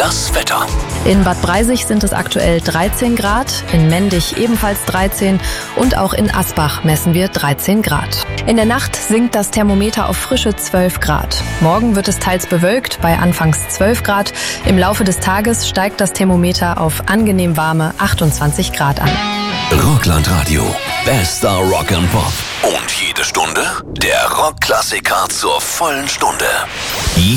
Das Wetter. In Bad Breisig sind es aktuell 13 Grad, in Mendig ebenfalls 13 und auch in Asbach messen wir 13 Grad. In der Nacht sinkt das Thermometer auf frische 12 Grad. Morgen wird es teils bewölkt bei anfangs 12 Grad. Im Laufe des Tages steigt das Thermometer auf angenehm warme 28 Grad an. Rockland-Radio. Bester Rock and Pop. Und jede Stunde der Rockklassiker zur vollen Stunde.